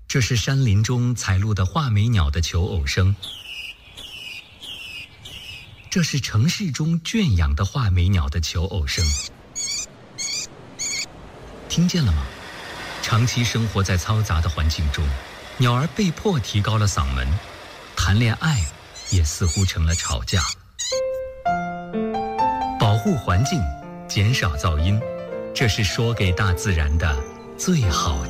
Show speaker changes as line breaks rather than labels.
这是山林中采录的画眉鸟的求偶声，这是城市中圈养的画眉鸟的求偶声。听见了吗？长期生活在嘈杂的环境中，鸟儿被迫提高了嗓门，谈恋爱也似乎成了吵架。保护环境，减少噪音，这是说给大自然的最好